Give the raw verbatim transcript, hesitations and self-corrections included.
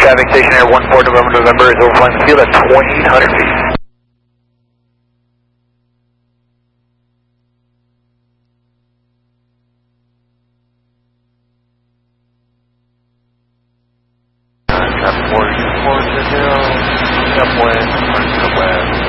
traffic, stationary one four November, November is overflying the field at twenty-eight hundred feet. Traffic four, four to the hill, step wind, turn to the west.